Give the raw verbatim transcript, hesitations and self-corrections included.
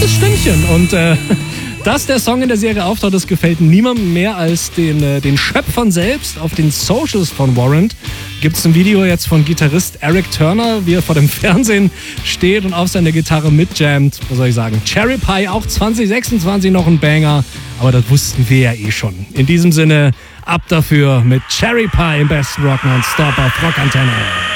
gutes Stimmchen. Und äh, dass der Song in der Serie auftaucht, das gefällt niemandem mehr als den, äh, den Schöpfern selbst. Auf den Socials von Warrant gibt es ein Video jetzt von Gitarrist Eric Turner, wie er vor dem Fernsehen steht und auf seiner Gitarre mitjammt. Was soll ich sagen? Cherry Pie, auch zwanzig sechsundzwanzig noch ein Banger. Aber das wussten wir ja eh schon. In diesem Sinne, ab dafür mit Cherry Pie im besten Rock Non-Stop auf Rockantenne.